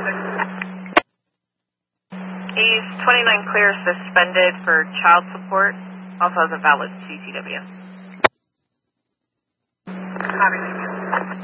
He's 29 clear, suspended for child support. Also has a valid CCW. Copy.